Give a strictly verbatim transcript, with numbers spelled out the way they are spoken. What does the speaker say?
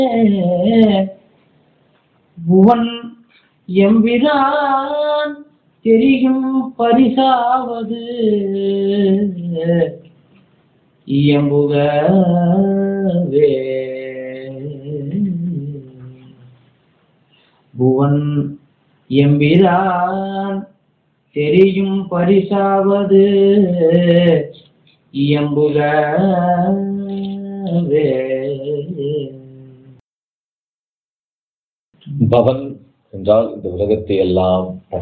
புவன் எம்பிரான் தெரியும் பரிசாவது இயம்புகவே. புவன் எம்பிரான் தெரியும் பரிசாவது இயம்புகவே. பவன் என்றால் இந்த உலகத்தை எல்லாம்